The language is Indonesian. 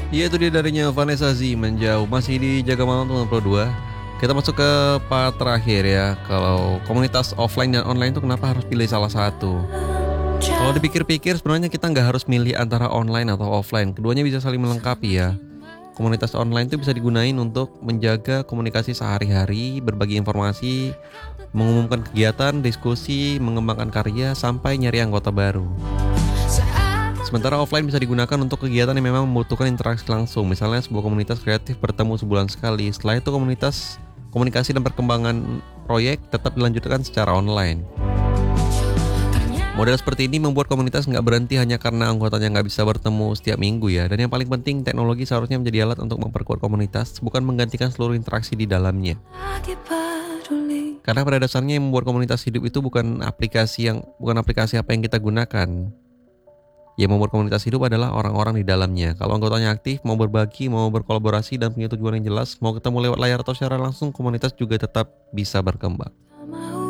Iya itu dia darinya Vanessa Z menjauh masih di Jaga Malam teman Pro 2. Kita masuk ke part terakhir ya. Kalau komunitas offline dan online itu kenapa harus pilih salah satu? Kalau dipikir-pikir sebenarnya kita nggak harus milih antara online atau offline. Keduanya bisa saling melengkapi ya. Komunitas online itu bisa digunain untuk menjaga komunikasi sehari-hari, berbagi informasi, mengumumkan kegiatan, diskusi, mengembangkan karya, sampai nyari anggota baru. Sementara offline bisa digunakan untuk kegiatan yang memang membutuhkan interaksi langsung. Misalnya sebuah komunitas kreatif bertemu sebulan sekali. Setelah itu komunikasi dan perkembangan proyek tetap dilanjutkan secara online. Model seperti ini membuat komunitas nggak berhenti hanya karena anggotanya nggak bisa bertemu setiap minggu ya. Dan yang paling penting, teknologi seharusnya menjadi alat untuk memperkuat komunitas, bukan menggantikan seluruh interaksi di dalamnya. Karena pada dasarnya yang membuat komunitas hidup itu bukan aplikasi apa yang kita gunakan. Yang membuat komunitas hidup adalah orang-orang di dalamnya. Kalau anggotanya aktif, mau berbagi, mau berkolaborasi, dan punya tujuan yang jelas, mau ketemu lewat layar atau secara langsung, komunitas juga tetap bisa berkembang.